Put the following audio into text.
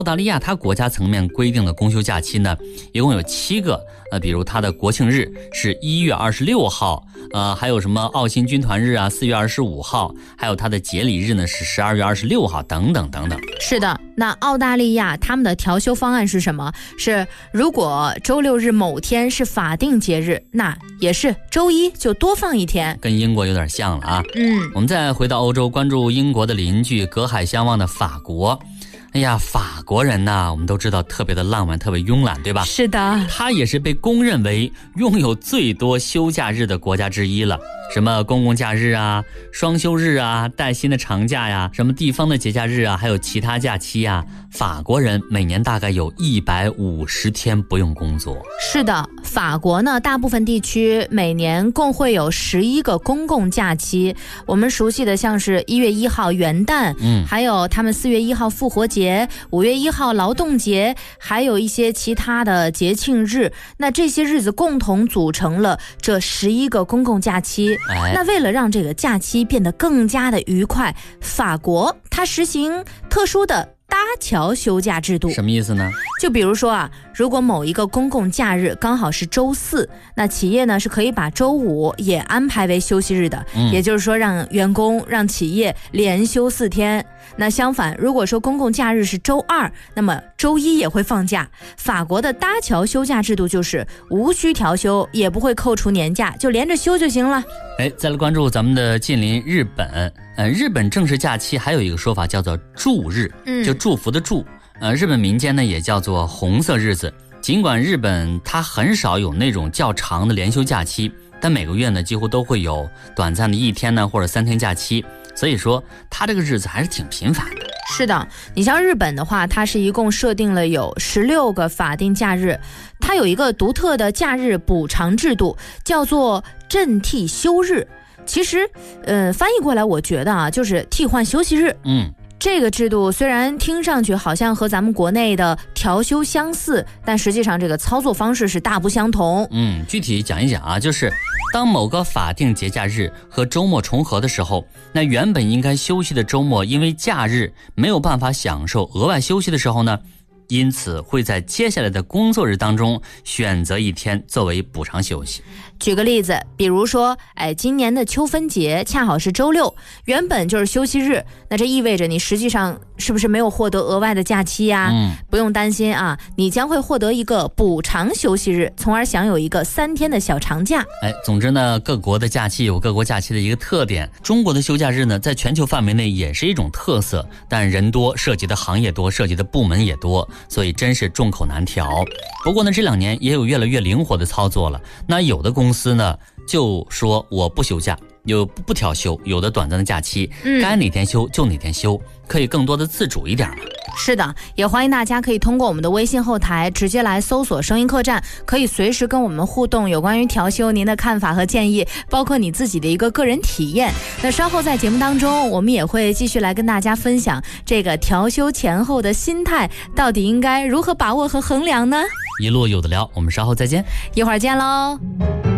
澳大利亚它国家层面规定的公休假期呢，一共有7个。比如它的国庆日是1月26号，还有什么澳新军团日啊，4月25号，还有它的节礼日呢是12月26号，等等等等。 是的，那澳大利亚他们的调休方案是什么？是如果周六日某天是法定节日，那也是周一就多放一天， 跟英国有点像了啊。我们再回到欧洲，关注英国的邻居，隔海相望的法国。哎呀，法国人呐，我们都知道特别的浪漫，特别慵懒，对吧？ 是的， 他也是被公认为拥有最多休假日的国家之一了。什么公共假日啊，双休日啊，带薪的长假呀，什么地方的节假日啊，还有其他假期啊，法国人每年大概有150天不用工作。 是的，法国呢，大部分地区每年共会有11个公共假期。我们熟悉的像是1月1号元旦，还有他们4月1号复活节，5月1号劳动节，还有一些其他的节庆日。那这些日子共同组成了这11个公共假期。那为了让这个假期变得更加的愉快，法国它实行特殊的搭桥休假制度。 什么意思呢？ 就比如说啊，如果某一个公共假日刚好是周4，那企业呢是可以把周5也安排为休息日的，也就是说让员工让企业连休4天。那相反，如果说公共假日是周2，那么周1也会放假。法国的搭桥休假制度就是无需调休，也不会扣除年假，就连着休就行了。 再来关注咱们的近邻日本。日本正式假期还有一个说法叫做祝日，就祝福的祝。日本民间呢也叫做红色日子。尽管日本它很少有那种较长的连休假期，但每个月呢几乎都会有短暂的1天呢或者3天假期，所以说它这个日子还是挺频繁的。 是的，你像日本的话，它是一共设定了有16个法定假日，它有一个独特的假日补偿制度，叫做阵替休日。其实翻译过来我觉得啊，就是替换休息日。这个制度虽然听上去好像和咱们国内的调休相似，但实际上这个操作方式是大不相同。 具体讲一讲啊，就是当某个法定节假日和周末重合的时候，那原本应该休息的周末因为假日没有办法享受额外休息的时候呢，因此会在接下来的工作日当中选择1天作为补偿休息。 举个例子，比如说今年的秋分节恰好是周6，原本就是休息日，那这意味着你实际上是不是没有获得额外的假期呀？不用担心啊，你将会获得一个补偿休息日，从而享有一个3天的小长假。 总之呢，各国的假期有各国假期的一个特点，中国的休假日呢在全球范围内也是一种特色，但人多，涉及的行业多，涉及的部门也多，所以真是众口难调。不过呢，这2年也有越来越灵活的操作了。那有的公司呢就说我不休假，有不调休，有的短暂的假期，该哪天休就哪天休，可以更多的自主一点了。 是的，也欢迎大家可以通过我们的微信后台直接来搜索声音客栈，可以随时跟我们互动，有关于调休您的看法和建议，包括你自己的一个个人体验。那稍后在节目当中，我们也会继续来跟大家分享这个调休前后的心态到底应该如何把握和衡量呢？ 一路有的聊，我们稍后再见， 一会儿见喽。